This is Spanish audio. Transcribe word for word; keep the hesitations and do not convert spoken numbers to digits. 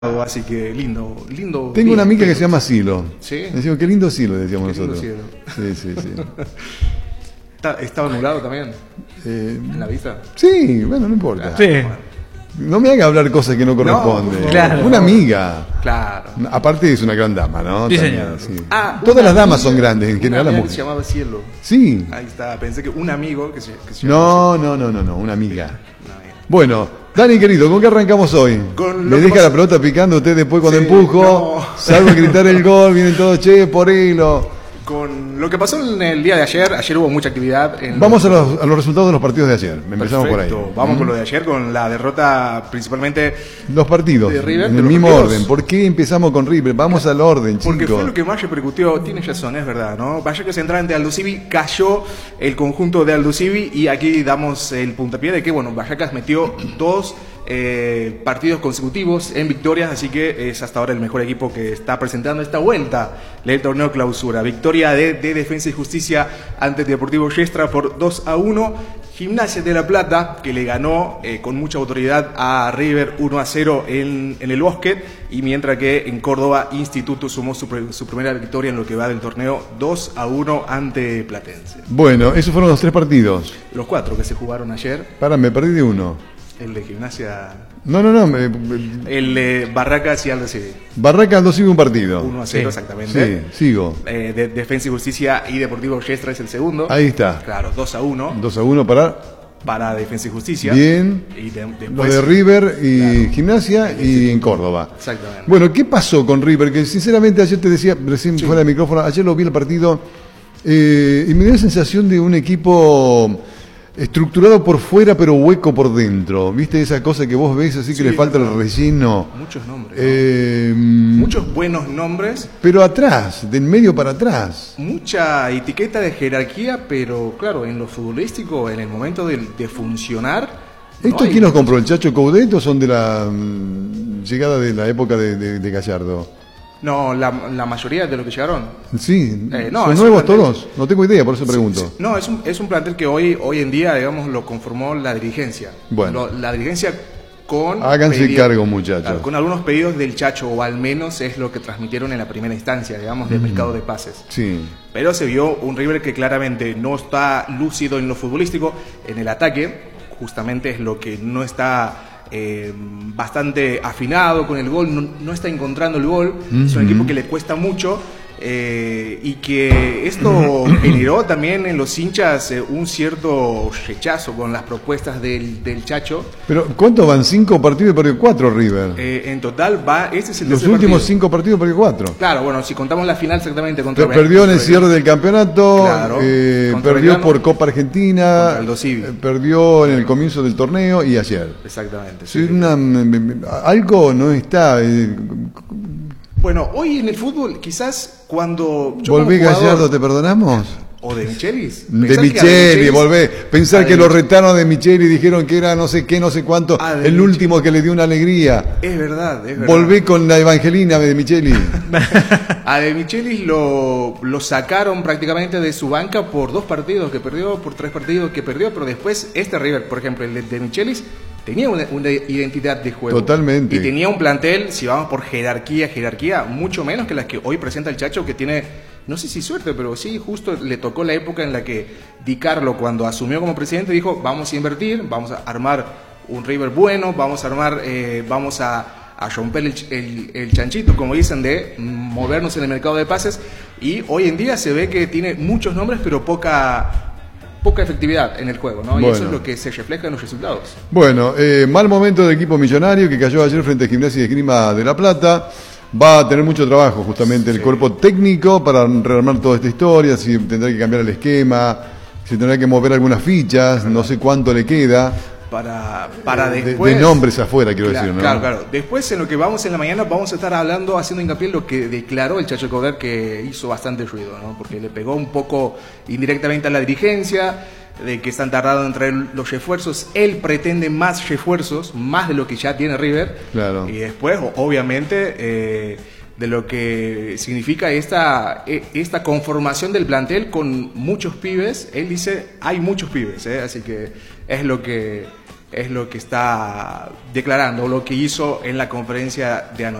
Así que lindo, lindo. Tengo una amiga que se llama Silo. ¿Sí? Decimos, qué lindo Silo, decíamos Qué nosotros. lindo Sí, sí, sí. ¿Está, ¿Estaba anulado también? Eh, ¿En la vista? sí, bueno, no importa. Sí. No me haga hablar cosas que no corresponden. No, claro. Una amiga. Claro. Aparte es una gran dama, ¿no? Sí, También, señor. sí. Ah, Todas una las damas amiga- son grandes, en general una las amiga que se mujeres. llamaba Cielo. Sí. Ahí está, pensé que un amigo que se, que se No, no, no, no, no, una amiga. Una amiga. Bueno, Dani querido, ¿con qué arrancamos hoy? Con lo Me que deja pasa- la pelota picando usted después cuando Sí, empujo, no. salgo a gritar el gol, vienen todos, che, por hilo. Con lo que pasó en el día de ayer, ayer hubo mucha actividad. En Vamos a los, a los resultados de los partidos de ayer. Empezamos Perfecto. por ahí. Vamos ¿Mm? con lo de ayer, con la derrota principalmente. Los partidos, de River, en de el los mismo partidos. orden. ¿Por qué empezamos con River? Vamos al orden, Porque chicos. fue lo que más repercutió, tiene razón, es verdad, ¿no? Vallecas Central ante Aldo Civi, cayó el conjunto de Aldo Civi y aquí damos el puntapié de que, bueno, Vallecas metió dos eh, partidos consecutivos en victorias, así que es hasta ahora el mejor equipo que está presentando esta vuelta del torneo clausura. Victoria de, de Defensa y Justicia ante Deportivo Yestra por dos a uno. Gimnasia de La Plata, que le ganó eh, con mucha autoridad a River uno a cero en, en el Bosque, y mientras que en Córdoba Instituto sumó su, pre- su primera victoria en lo que va del torneo dos a uno ante Platense. Bueno, esos fueron los tres partidos. Los cuatro que se jugaron ayer, Pará, me perdí de uno. el de Gimnasia, No, no, no. me- me- el de Barracas y Aldo Civi, Barraca Aldo sigue un partido. uno a cero Sí. exactamente. Sí, sigo. Eh, de Defensa y Justicia y Deportivo Yestra es el segundo. Ahí está. Claro, dos a uno dos a uno para. para Defensa y Justicia. Bien. Y de- Lo después, de River y Claro. Gimnasia y en Córdoba. Exactamente. Bueno, ¿qué pasó con River? Que sinceramente ayer te decía, recién fuera del micrófono, ayer lo vi el partido eh, y me dio la sensación de un equipo estructurado por fuera pero hueco por dentro. ¿Viste esa cosa que vos ves así que Sí, le falta el claro. relleno? Muchos nombres. ¿no? Eh, Muchos buenos nombres, Pero atrás, del medio para atrás. mucha etiqueta de jerarquía, pero claro, en lo futbolístico, en el momento de, de funcionar. ¿Esto no hay- quién los compró? ¿El Chacho Coudet o son de la mm, llegada de la época de, de- de Gallardo? No, la, la mayoría de los que llegaron. Sí, Eh, no, son es un nuevos plantel- todos. No tengo idea, por eso pregunto. Sí, no, es un, es un plantel que hoy, hoy en día, digamos, lo conformó la dirigencia. Bueno. Lo- la dirigencia con. Háganse cargo, muchachos. Claro, con algunos pedidos del Chacho, o al menos es lo que transmitieron en la primera instancia, digamos, del mercado de pases. Sí. Pero se vio un River que claramente no está lúcido en lo futbolístico, en el ataque, justamente es lo que no está eh, bastante afinado con el gol, no, no está encontrando el gol, es un equipo que le cuesta mucho. eh, y que esto generó también en los hinchas eh, un cierto rechazo con las propuestas del, del Chacho. Pero ¿cuántos van? ¿Cinco partidos y perdió cuatro River? Eh, en total va, este es el Los tercer últimos partido. cinco partidos perdió cuatro. Claro, bueno, si contamos la final exactamente contra Per- Perdió en el cierre del campeonato, Claro, eh, contra perdió Belgrano, por Copa Argentina, contra Aldo Civi. eh, perdió en el comienzo del torneo y ayer. Exactamente. Sí, sí. una- m- m- algo no está. eh, Bueno, hoy en el fútbol, quizás cuando yo ¿Volvé como jugador- Gallardo, te perdonamos? o de Michelis, De pensar que a Micheli, Michelis- volvé. Pensar a que de lo Michelis- retaron de Micheli y dijeron que era no sé qué, no sé cuánto, Ah, de el Micheli. último que le dio una alegría. Es verdad, es verdad. Volvé con la Evangelina de Micheli. A De Michelis lo, lo sacaron prácticamente de su banca por dos partidos que perdió, por tres partidos que perdió, pero después este River, por ejemplo, el de, de Michelis, tenía una, una identidad de juego. Totalmente. Y tenía un plantel, si vamos por jerarquía, jerarquía, mucho menos que las que hoy presenta el Chacho, que tiene, no sé si suerte, pero sí, justo le tocó la época en la que Di Carlo, cuando asumió como presidente, dijo, vamos a invertir, vamos a armar un River bueno, vamos a armar, eh, vamos a... a romper el, el, el chanchito, como dicen, de movernos en el mercado de pases, y hoy en día se ve que tiene muchos nombres pero poca poca efectividad en el juego, ¿no? Y Bueno. eso es lo que se refleja en los resultados. Bueno, eh, mal momento del equipo millonario que cayó ayer frente a Gimnasia y Esgrima de La Plata. Va a tener mucho trabajo justamente el Sí. cuerpo técnico para rearmar toda esta historia, si tendrá que cambiar el esquema, si tendrá que mover algunas fichas, no sé cuánto le queda. Para, para De- después... de nombres afuera, quiero claro, decir, ¿no? Claro, claro. Después, en lo que vamos en la mañana, vamos a estar hablando, haciendo hincapié en lo que declaró el Chacho Coudet, que hizo bastante ruido, ¿no? Porque le pegó un poco indirectamente a la dirigencia, de que están tardando en traer los refuerzos. Él pretende más refuerzos, más de lo que ya tiene River. Claro. Y después, o- obviamente, eh, de lo que significa esta, e- esta conformación del plantel con muchos pibes. Él dice, hay muchos pibes, ¿eh? Así que es lo que es lo que está declarando, lo que hizo en la conferencia de anoche.